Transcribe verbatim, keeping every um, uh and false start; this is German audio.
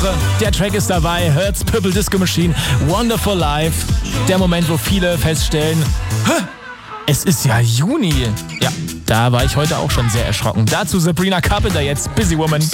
Der Track ist dabei, hört's, Purple Disco Machine, Wonderful Life. Der Moment, wo viele feststellen, Hä? Es ist ja Juni. Ja, da war ich heute auch schon sehr erschrocken. Dazu Sabrina Carpenter jetzt, Busy Woman.